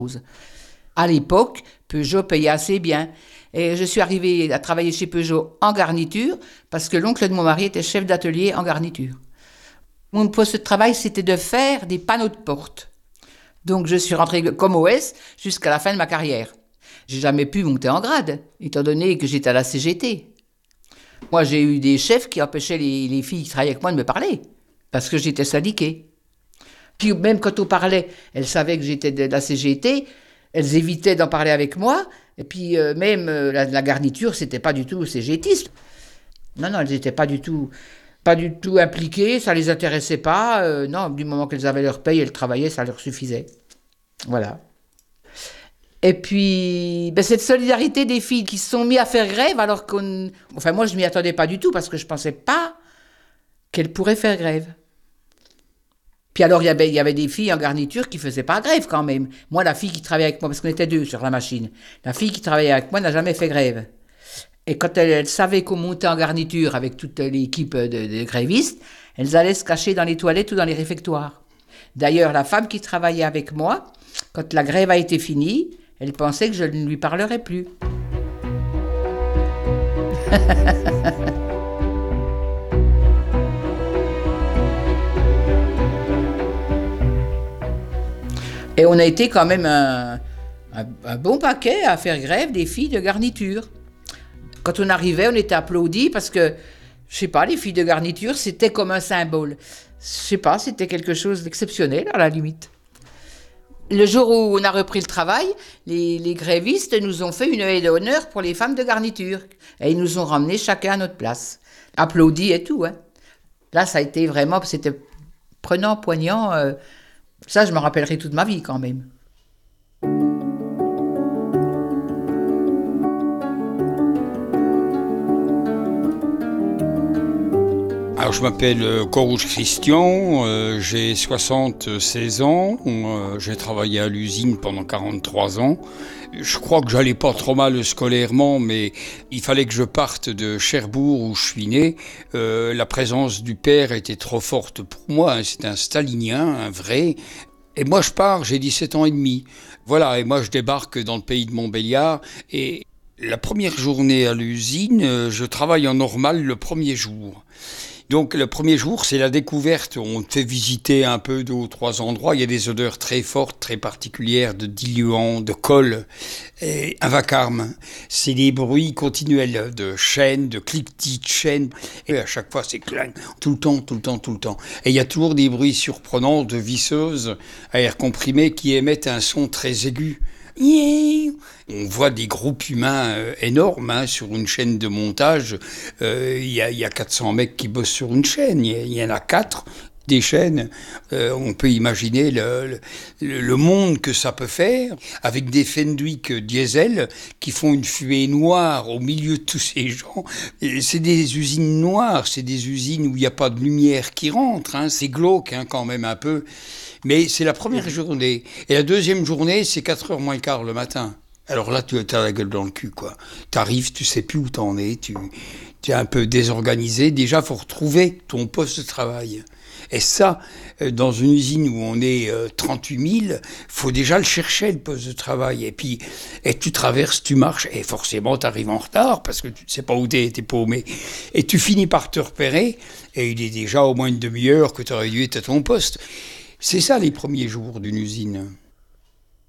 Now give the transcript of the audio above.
À l'époque, Peugeot payait assez bien. Et je suis arrivée à travailler chez Peugeot en garniture parce que l'oncle de mon mari était chef d'atelier en garniture. Mon poste de travail, c'était de faire des panneaux de porte. Donc je suis rentrée comme OS jusqu'à la fin de ma carrière. J'ai jamais pu monter en grade, étant donné que j'étais à la CGT. Moi, j'ai eu des chefs qui empêchaient les filles qui travaillaient avec moi de me parler, parce que j'étais syndiquée. Puis même quand on parlait, elles savaient que j'étais de la CGT, elles évitaient d'en parler avec moi, et puis la garniture, c'était pas du tout CGTiste. Non, elles n'étaient pas du tout impliquées, ça les intéressait pas. Non, du moment qu'elles avaient leur paye, elles travaillaient, ça leur suffisait. Voilà. Et puis, cette solidarité des filles qui se sont mis à faire grève alors qu'on... Enfin, moi, je m'y attendais pas du tout parce que je pensais pas qu'elles pourraient faire grève. Puis alors, il y avait des filles en garniture qui faisaient pas grève quand même. Moi, la fille qui travaillait avec moi, parce qu'on était deux sur la machine, la fille qui travaillait avec moi n'a jamais fait grève. Et quand elle savait qu'on montait en garniture avec toute l'équipe de grévistes, elles allaient se cacher dans les toilettes ou dans les réfectoires. D'ailleurs, la femme qui travaillait avec moi, quand la grève a été finie, elle pensait que je ne lui parlerais plus. Et on a été quand même un bon paquet à faire grève des filles de garniture. Quand on arrivait, on était applaudis parce que, je sais pas, les filles de garniture, c'était comme un symbole. Je sais pas, c'était quelque chose d'exceptionnel à la limite. Le jour où on a repris le travail, les grévistes nous ont fait une haie d'honneur pour les femmes de garniture. Et ils nous ont ramenés chacun à notre place. Applaudis et tout, hein. Là, ça a été vraiment, c'était prenant, poignant. Ça, je me rappellerai toute ma vie quand même. Alors, je m'appelle Corouge Christian, j'ai 76 ans, j'ai travaillé à l'usine pendant 43 ans. Je crois que j'allais pas trop mal scolairement, mais il fallait que je parte de Cherbourg où je suis né. La présence du père était trop forte pour moi, hein, c'était un stalinien, un vrai. Et moi je pars, j'ai 17 ans et demi. Voilà, et moi je débarque dans le pays de Montbéliard et la première journée à l'usine, je travaille en normal le premier jour. Donc le premier jour, c'est la découverte. On te fait visiter un peu 2 ou 3 endroits. Il y a des odeurs très fortes, très particulières de diluant, de colle, et un vacarme. C'est des bruits continuels de chaînes, de cliquetis de chaînes. Et à chaque fois, c'est clang, tout le temps. Et il y a toujours des bruits surprenants de visseuses à air comprimé qui émettent un son très aigu. On voit des groupes humains énormes hein, sur une chaîne de montage. Il y a 400 mecs qui bossent sur une chaîne. Il y en a 4 des chaînes. On peut imaginer le monde que ça peut faire avec des Fenwick diesel qui font une fumée noire au milieu de tous ces gens. Et c'est des usines noires, c'est des usines où il n'y a pas de lumière qui rentre. Hein. C'est glauque hein, quand même un peu. Mais c'est la première journée. Et la deuxième journée, c'est 4h moins le quart le matin. Alors là, tu as la gueule dans le cul, quoi. T'arrives, tu sais plus où t'en es, tu es un peu désorganisé. Déjà, faut retrouver ton poste de travail. Et ça, dans une usine où on est 38 000, faut déjà le chercher, le poste de travail. Et puis, tu traverses, tu marches, et forcément, t'arrives en retard, parce que tu ne sais pas où t'es paumé. Et tu finis par te repérer, et il est déjà au moins une demi-heure que tu aurais dû être à ton poste. C'est ça les premiers jours d'une usine.